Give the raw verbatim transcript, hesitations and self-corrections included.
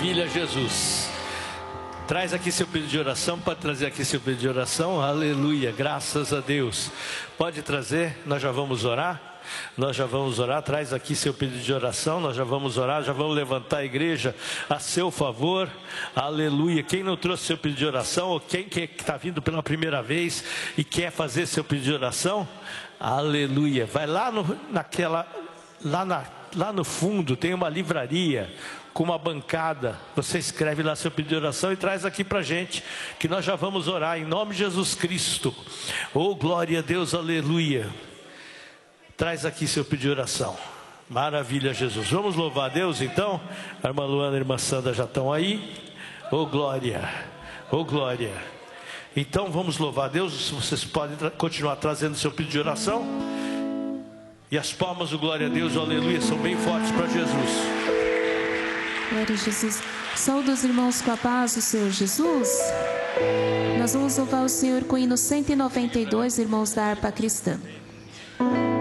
Maravilha, Jesus. Traz aqui seu pedido de oração, pode trazer aqui seu pedido de oração, aleluia, graças a Deus. Pode trazer, nós já vamos orar, nós já vamos orar, traz aqui seu pedido de oração, nós já vamos orar, já vamos levantar a igreja a seu favor, aleluia. Quem não trouxe seu pedido de oração, ou quem está vindo pela primeira vez e quer fazer seu pedido de oração, aleluia, vai lá no, naquela, lá, na, lá no fundo tem uma livraria, com uma bancada, você escreve lá seu pedido de oração e traz aqui para a gente, que nós já vamos orar em nome de Jesus Cristo. Oh, glória a Deus, aleluia. Traz aqui seu pedido de oração. Maravilha, Jesus. Vamos louvar a Deus então. A irmã Luana e a irmã Sandra já estão aí. Oh, glória, oh, glória. Então vamos louvar a Deus. Vocês podem tra- continuar trazendo seu pedido de oração. E as palmas do glória a Deus, oh, aleluia, são bem fortes para Jesus. Glória a Jesus. Saúde os irmãos com a paz do Senhor Jesus. Nós vamos louvar o Senhor com o hino cento e noventa e dois, irmãos da harpa cristã.